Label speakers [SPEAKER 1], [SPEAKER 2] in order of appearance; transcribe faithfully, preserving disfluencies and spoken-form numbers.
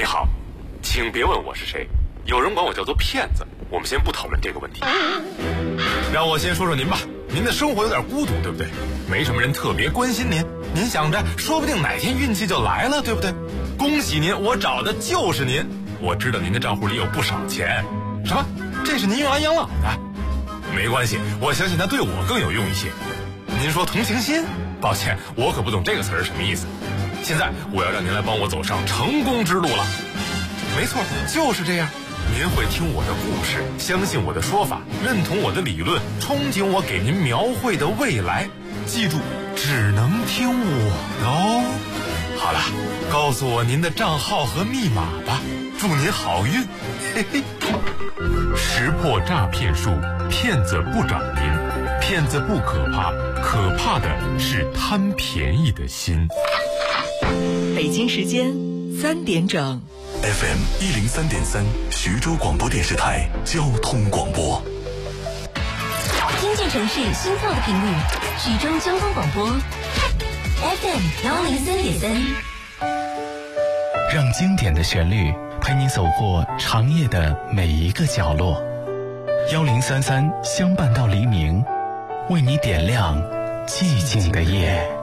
[SPEAKER 1] 好，请别问我是谁，有人管我叫做骗子，我们先不讨论这个问题。让我先说说您吧，您的生活有点孤独，对不对？没什么人特别关心您，您想着说不定哪天运气就来了，对不对？恭喜您，我找的就是您。我知道您的账户里有不少钱。什么？这是您用来养老的？没关系，我相信它对我更有用一些。您说同情心？抱歉，我可不懂这个词儿什么意思。现在我要让您来帮我走上成功之路了。没错，就是这样。您会听我的故事，相信我的说法，认同我的理论，憧憬我给您描绘的未来。记住，只能听我的哦。好了，告诉我您的账号和密码吧，祝您好运。嘿嘿。识破诈骗术，骗子不找您，骗子不可怕，可怕的是贪便宜的心。
[SPEAKER 2] 北京时间三点整。
[SPEAKER 3] F M 一零三点三，徐州广播电视台交通广播。
[SPEAKER 4] 听见城市心跳的频率，徐州交通广播 F M 幺零三点三。
[SPEAKER 5] 让经典的旋律陪你走过长夜的每一个角落。幺零三三相伴到黎明，为你点亮寂静的夜。